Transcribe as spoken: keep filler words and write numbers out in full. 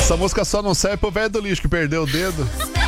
Essa música só não serve pro velho do lixo que perdeu o dedo.